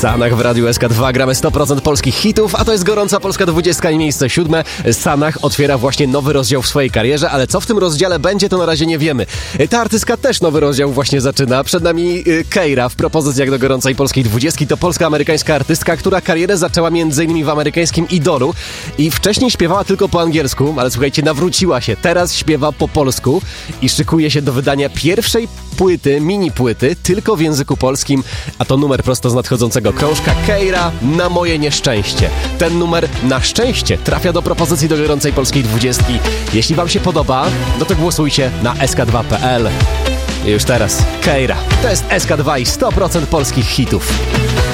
Sanach w Radiu SK2 gramy 100% polskich hitów, a to jest gorąca Polska 20 i miejsce 7. Sanach otwiera właśnie nowy rozdział w swojej karierze, ale co w tym rozdziale będzie, to na razie nie wiemy. Ta artystka też nowy rozdział właśnie zaczyna. Przed nami Keira w propozycjach do gorącej polskiej 20. To polska-amerykańska artystka, która karierę zaczęła m.in. w amerykańskim Idolu i wcześniej śpiewała tylko po angielsku, ale słuchajcie, nawróciła się. Teraz śpiewa po polsku i szykuje się do wydania pierwszej płyty, mini płyty, tylko w języku polskim, a to numer prosto z nadchodzącego krążka Keira Na moje nieszczęście. Ten numer na szczęście trafia do propozycji do gorącej polskiej 20. Jeśli wam się podoba, no to głosujcie na sk2.pl. I już teraz Keira. To jest SK2 i 100% polskich hitów.